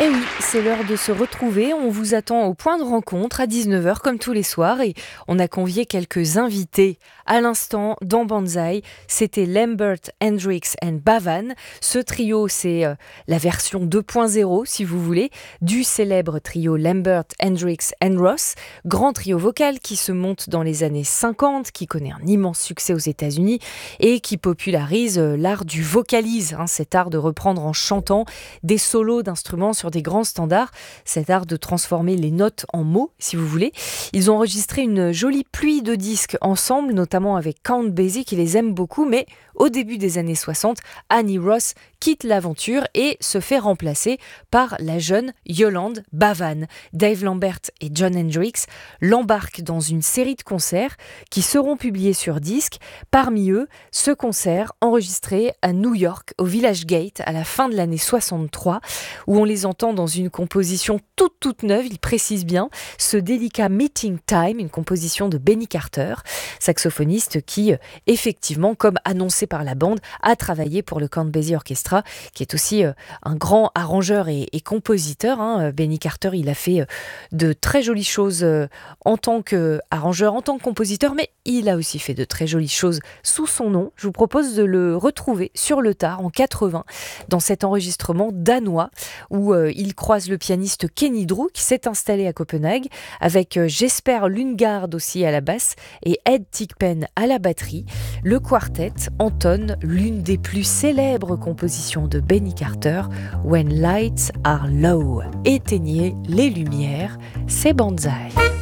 Eh oui, c'est l'heure de se retrouver. On vous attend au point de rencontre à 19h comme tous les soirs et on a convié quelques invités. À l'instant, dans Banzai, c'était Lambert, Hendrix and Bavan. Ce trio, c'est la version 2.0, si vous voulez, du célèbre trio Lambert, Hendrix and Ross. Grand trio vocal qui se monte dans les années 50, qui connaît un immense succès aux États-Unis et qui popularise l'art du vocalise, cet art de reprendre en chantant des solos d'instruments sur des grands standards, cet art de transformer les notes en mots, si vous voulez. Ils ont enregistré une jolie pluie de disques ensemble, notamment avec Count Basie, qui les aime beaucoup, mais au début des années 60, Annie Ross quitte l'aventure et se fait remplacer par la jeune Yolande Bavan. Dave Lambert et John Hendrix l'embarquent dans une série de concerts qui seront publiés sur disque. Parmi eux, ce concert enregistré à New York, au Village Gate, à la fin de l'année 63, où on les entend dans une composition toute neuve, il précise bien, ce délicat Meeting Time, une composition de Benny Carter, saxophoniste qui, effectivement, comme annoncé par la bande, a travaillé pour le Count Basie Orchestra, qui est aussi un grand arrangeur et compositeur. Benny Carter, il a fait de très jolies choses en tant qu'arrangeur, en tant que compositeur, mais il a aussi fait de très jolies choses sous son nom. Je vous propose de le retrouver sur le tard en 80 dans cet enregistrement danois où il croise le pianiste Kenny Drew qui s'est installé à Copenhague avec Jesper Lundgaard aussi à la basse et Ed Thigpen à la batterie. Le quartet entonne l'une des plus célèbres compositions de Benny Carter, When Lights Are Low. Éteignez les lumières, c'est Banzai.